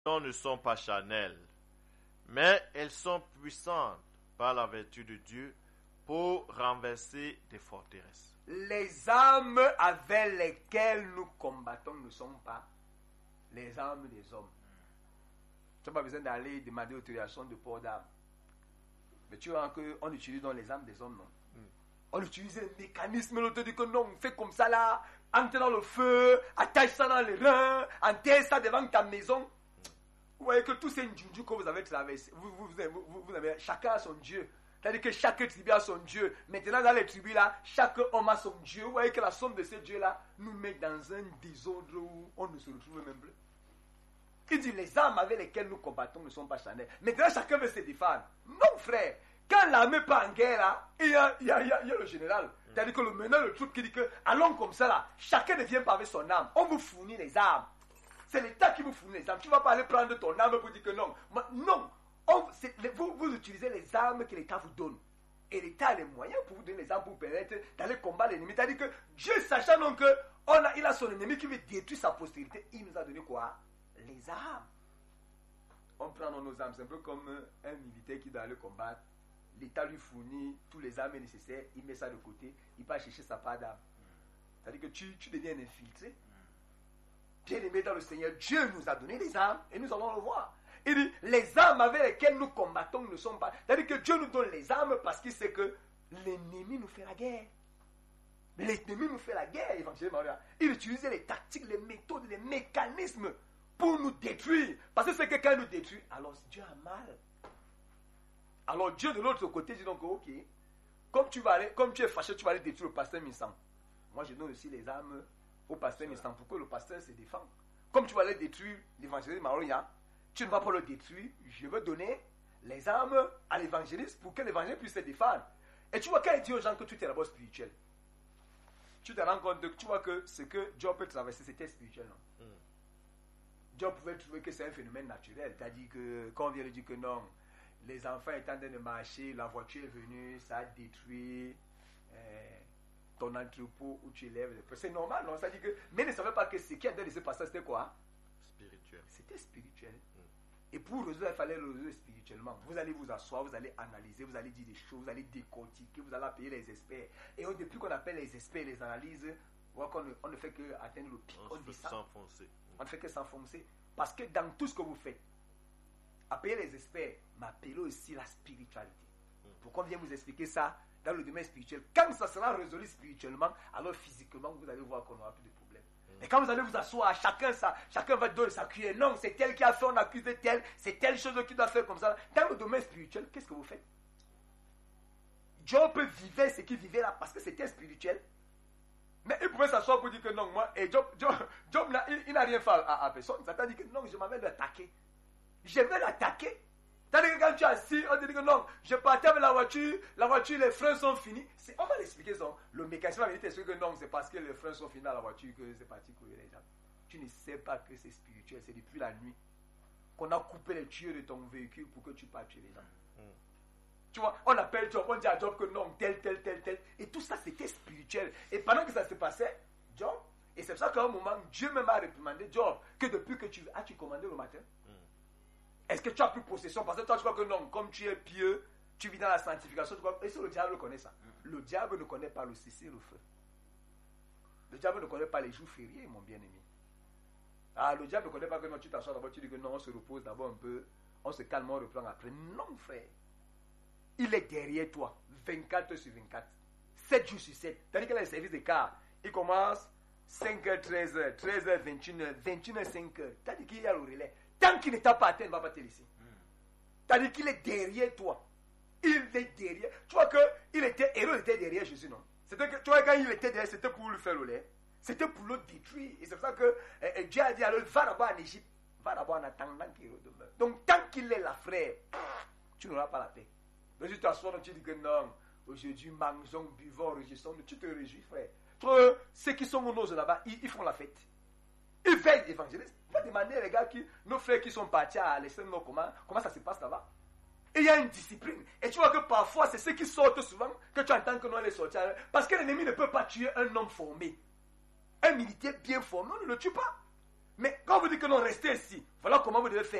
ne sont pas charnelles, mais elles sont puissantes par la vertu de Dieu pour renverser des forteresses. Les armes avec lesquelles nous combattons ne sont pas les armes des hommes. Tu n'as pas besoin d'aller demander l'autorisation de port d'armes. Mais tu vois qu'on utilise dans les armes des hommes, non? On utilise les mécanismes, l'autre dit que non, fais comme ça là, entre dans le feu, attache ça dans les reins, enterre ça devant ta maison. Vous voyez que tous ces njunjus que vous avez traversés, vous avez, chacun a son Dieu. C'est-à-dire que chaque tribu a son Dieu. Maintenant, dans les tribus là, chaque homme a son Dieu. Vous voyez que la somme de ces dieux-là nous met dans un désordre où on ne se retrouve même plus. Il dit, les armes avec lesquelles nous combattons ne sont pas charnelles. Maintenant, chacun veut se défendre. Non, frère. Quand l'armée part en guerre, là, il y a le général. C'est-à-dire que le meneur, le truc qui dit que, allons comme ça, là, chacun ne vient pas avec son arme. On vous fournit les armes. C'est l'État qui vous fournit les armes. Tu ne vas pas aller prendre ton arme pour dire que non. Non. Vous utilisez les armes que l'État vous donne. Et l'État a les moyens pour vous donner les armes pour permettre d'aller combattre l'ennemi. C'est-à-dire que Dieu, sachant donc qu'il a son ennemi qui veut détruire sa postérité, il nous a donné quoi? Les armes. On prend nos armes. C'est un peu comme un militaire qui doit aller combattre. L'État lui fournit tous les armes nécessaires, il met ça de côté, il part chercher sa part d'armes. C'est-à-dire que tu deviens un infiltré. Bien aimé dans le Seigneur, Dieu nous a donné les armes et nous allons le voir. Il dit, les armes avec lesquelles nous combattons ne sont pas... C'est-à-dire que Dieu nous donne les armes parce qu'il sait que l'ennemi nous fait la guerre. L'ennemi nous fait la guerre, éventuellement. Il utilise les tactiques, les méthodes, les mécanismes pour nous détruire. Parce que c'est que quand il nous détruit, alors Dieu a mal. Alors Dieu de l'autre côté dit donc, ok, comme tu es fâché, tu vas aller détruire le pasteur Missan. Moi je donne aussi les armes au pasteur Missan pour que le pasteur se défende. Comme tu vas aller détruire l'évangéliste Maroya, tu ne vas pas le détruire, je veux donner les armes à l'évangéliste pour que l'évangéliste puisse se défendre. Et tu vois, quand il dit aux gens que tu es d'abord spirituel, tu te rends compte, tu vois que ce que Job peut traverser, c'était spirituel, non? Job pouvait trouver que c'est un phénomène naturel, c'est-à-dire que quand on vient lui dire que non, les enfants étant en train de marcher, la voiture est venue, ça a détruit ton entrepôt où tu élèves les... C'est normal, non? C'est-à-dire que... Mais ne savait pas que ce qui a de se passer, c'était quoi? Spirituel. C'était spirituel. Et pour résoudre, il fallait le résoudre spirituellement. Vous allez vous asseoir, vous allez analyser, vous allez dire des choses, vous allez décortiquer, vous allez appeler les experts. Et depuis qu'on appelle les experts, les analyses, on ne fait que atteindre le pic. On descend. On ne fait que s'enfoncer. Parce que dans tout ce que vous faites, appelez les experts, mais appelez aussi la spiritualité. Pourquoi on vient vous expliquer ça dans le domaine spirituel? Quand ça sera résolu spirituellement, alors physiquement, vous allez voir qu'on n'aura plus de problème. Mais quand vous allez vous asseoir, chacun va donner sa cuillère. Non, c'est tel qui a fait, on accuse de tel, c'est telle chose qui doit faire comme ça. Dans le domaine spirituel, qu'est-ce que vous faites? Job vivait ce qu'il vivait là parce que c'était spirituel. Mais il pouvait s'asseoir pour dire que non, moi, et Job il n'a rien fait à personne. Ça t'a dit que non, je m'avais l'attaquer. Je vais l'attaquer. C'est-à-dire que quand tu es assis, on te dit que non, je partais avec la voiture, les freins sont finis. On va l'expliquer ça. Le mécanisme va t'expliquer que non, c'est parce que les freins sont finis dans la voiture que c'est parti courir les gens. Tu ne sais pas que c'est spirituel, c'est depuis la nuit qu'on a coupé les tuyaux de ton véhicule pour que tu partes tuer les gens. Tu vois, on appelle Job, on dit à Job que non, tel. Et tout ça, c'était spirituel. Et pendant que ça se passait, Job, et c'est pour ça qu'à un moment, Dieu même a réprimandé Job, que depuis que tu commandé le matin, est-ce que tu as plus possession? Parce que toi, tu crois que non, comme tu es pieux, tu vis dans la sanctification, tu crois, et si le diable connaît ça? Le diable ne connaît pas le cessez le feu. Le diable ne connaît pas les jours fériés, mon bien-aimé. Le diable ne connaît pas que non, tu t'assois d'abord, tu dis que non, on se repose d'abord un peu, on se calme, on reprend après. Non, frère. Il est derrière toi, 24 sur 24, 7 jours sur 7. C'est-à-dire qu'il a le service de car. Il commence 5h, 13h, 13h, 21h, 21h, 5h. C'est-à-dire qu'il y a le relais. Tant qu'il ne t'a pas atteint, il ne va pas te laisser. C'est-à-dire qu'il est derrière toi. Il est derrière. Tu vois que Hérode était derrière Jésus, non? C'était que, tu vois, quand il était derrière, c'était pour lui faire le lait. C'était pour le détruire. Et c'est pour ça que Dieu a dit alors, va d'abord en Égypte. Va d'abord en attendant qu'Hérode meure. Donc, tant qu'il est là, frère, tu n'auras pas la paix. Donc, tu t'assois, tu dis que non, aujourd'hui, mangeons, buvons, réjouissons. Tu te réjouis, frère. Tu vois, ceux qui sont aux noses là-bas, ils font la fête. Ils veillent l'évangéliste. Il faut demander les gars, nos frères qui sont partis à l'extrême nord, comment ça se passe là-bas. Et il y a une discipline. Et tu vois que parfois, c'est ceux qui sortent souvent que tu entends que nous allons sortir. Parce que l'ennemi ne peut pas tuer un homme formé. Un militaire bien formé, on ne le tue pas. Mais quand vous dites que non, restez ici, voilà comment vous devez faire.